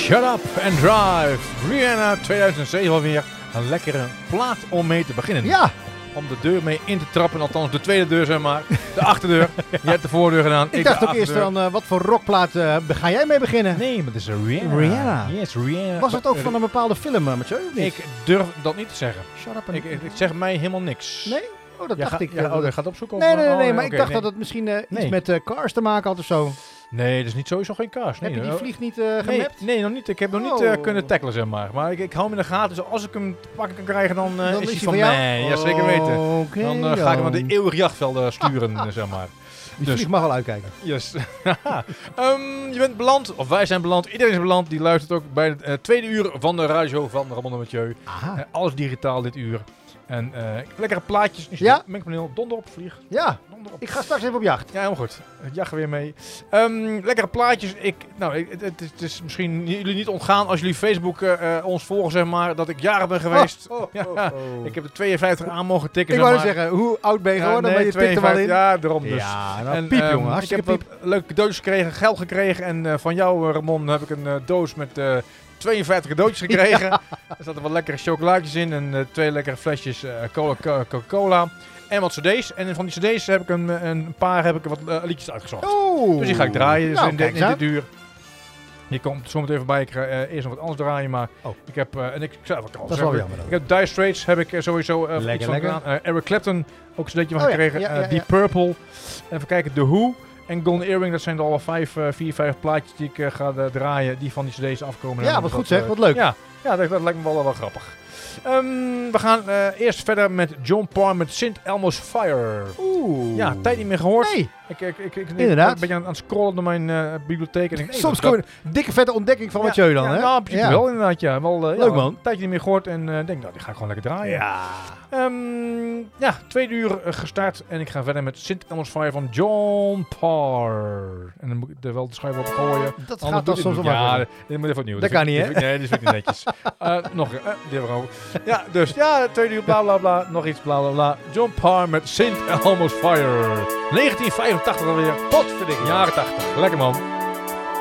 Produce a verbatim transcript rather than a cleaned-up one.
Shut Up and Drive. Rihanna tweeduizend zeven alweer. Een lekkere plaat om mee te beginnen. Ja. Om de deur mee in te trappen. Althans de tweede deur zeg maar. De achterdeur. Je hebt de voordeur gedaan. Ik, ik dacht de ook eerst achterdeur. van uh, wat voor rockplaat uh, ga jij mee beginnen? Nee, maar het is Rihanna. Rihanna. Yes, Rihanna. Was het ook van een bepaalde film, uh, Mathieu? Of niet? Ik durf dat niet te zeggen. Shut up and... Ik, ik, ik zeg mij helemaal niks. Nee? Oh, dat Ja, dacht ga, ik. ja, uh, oh, je gaat opzoeken? nee, of, nee, nee, oh, nee, ja, maar oké, ik dacht nee. dat het misschien uh, iets Nee. met uh, Cars te maken had of zo. Nee, dat is niet sowieso geen kaars. Nee, Heb je die hoor. vlieg niet uh, Nee, gemapt? nee, nog niet. Ik heb nog niet Oh. uh, kunnen tackelen, zeg maar. Maar ik, ik hou hem in de gaten. Dus als ik hem te pakken kan krijgen, dan, uh, Dan is hij hij van jou? mij. Ja, zeker weten. Oké, Dan uh, ga ik hem naar de dan. eeuwige jachtvelden sturen, uh, zeg maar. Die Dus- vlieg mag wel uitkijken. Yes. um, je bent beland, of wij zijn beland, iedereen is beland. Die luistert ook bij het uh, tweede uur van de radio van Ramon en Mathieu. Aha. Uh, alles digitaal dit uur. En uh, lekkere plaatjes. Ja. Mengpaneel, donder op, vlieg. Ja, Donder op. ik ga straks even op jacht. Ja, helemaal goed. Het jagen weer mee. Um, lekkere plaatjes. Ik, nou, ik, het, het, is- het is misschien jullie niet ontgaan als jullie Facebook uh, uh, ons volgen, zeg maar, dat ik jaren ben geweest. Oh, oh, Ja, oh, oh. ik heb de tweeënvijftig aan mogen tikken, Ik zeg wou maar. zeggen, hoe oud ben je Ja, geworden? nee, maar je tikt er wel in. Ja, daarom dus. Ja, nou, En, piep ehm, jongen, ik hartstikke heb piep. wat leuke cadeautjes gekregen, geld gekregen. En uh, van jou, uh, Ramon, heb ik een uh, doos met uh, tweeënvijftig cadeautjes gekregen. Er zaten wat lekkere chocolaatjes in en uh, twee lekkere flesjes uh, cola, co- Coca-Cola. En wat cd's. En van die cd's heb ik een, een paar heb ik wat uh, liedjes uitgezocht. Oh. Dus die ga ik draaien dus Nou, in, kijk dit, in eens dit uur. Je komt zo meteen voorbij. Ik ga uh, eerst nog wat anders draaien. Maar Oh. ik heb, uh, en ik, ik zou even al Dat is wel zeggen, jammer dan. ik heb Dire Straits heb ik uh, sowieso uh, Lekker, iets van lekker. gedaan. Uh, Eric Clapton, ook een cd'tje van Oh ja, gekregen. ja, Uh, ja, ja. Deep Purple. Even kijken, The Who. En Golden Earring, dat zijn er al vijf, uh, vier, vijf plaatjes die ik uh, ga uh, draaien. Die van die cd's afkomen. Ja, En wat dat, goed zeg, uh, wat leuk. Ja, ja dat, dat lijkt me wel, wel grappig. Um, we gaan uh, eerst verder met John Parr met Saint Elmo's Fire. Oeh. Ja, tijd niet meer gehoord. Nee, Ik, ik, ik, ik, Inderdaad. Ik ben aan, aan het scrollen door mijn uh, bibliotheek. En ik, hey, soms dat- gewoon een dikke vette ontdekking van Mathieu dan, ja, hè? Nou, in principe wel inderdaad, ja. Wel, uh, Leuk, ja, man. Een tijdje niet meer gehoord en uh, denk, nou, die ga ik gewoon lekker draaien. Ja. Um, ja, tweede uur uh, gestart en ik ga verder met Saint Elmo's Fire van John Parr. En dan moet ik er wel de schuif op gooien. Dat Anders gaat doe dan ik soms het wel niet. maar. Ja, dit moet even opnieuw. Dat vind kan ik- niet, dit vind- Nee, dit vind ik niet netjes. Uh, nog een, uh, die hebben we over. Ja, dus ja, tweede uur, bla bla bla. Nog iets, bla bla bla. John Parr met Saint Elmo's Fire. negentien vijfentachtig alweer. Potverdikkie. Jaren tachtig. Lekker man.